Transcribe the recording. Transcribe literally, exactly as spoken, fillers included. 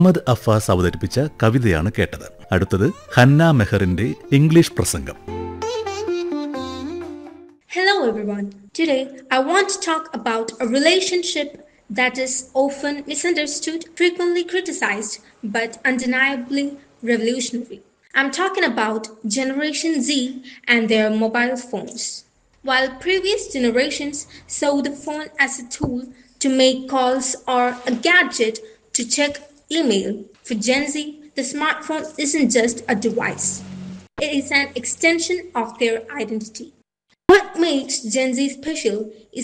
മുഹമ്മദ് അഫാസ് അവതരിപ്പിച്ച കവിതയാണ് കേട്ടത്. അടുത്തത് ഹന്ന മെഹറിന്റെ ഇംഗ്ലീഷ് പ്രസംഗം. Hello everyone. Today I want to talk about a relationship that is often misunderstood, frequently criticized, but undeniably revolutionary. I'm talking about Generation Z and their mobile phones. While previous generations saw the phone as a tool to make calls or a gadget to check email, for Gen Z, the smartphone isn't just a device. It is an extension of their identity. What makes Gen Z special is